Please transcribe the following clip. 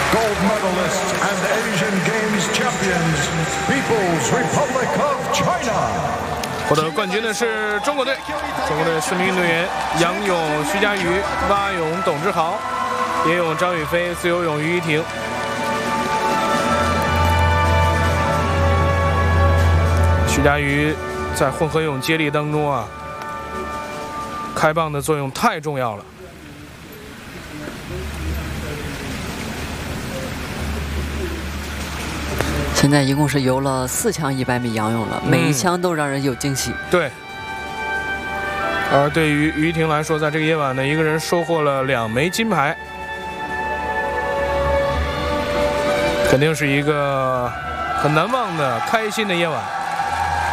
gold medalists and Asian Games champions, People's Republic of China. 获得冠军的是中国队，中国队4名运动员：仰泳徐嘉余、蛙泳董志豪、蝶泳张雨霏、自由泳于依婷。徐嘉余在混合泳接力当中啊，开棒的作用太重要了。 现在一共是游了4枪100米仰泳了，每一枪都让人有惊喜。 对。而对于于依婷来说，在这个夜晚呢，一个人收获了2枚金牌，肯定是一个很难忘的、开心的夜晚。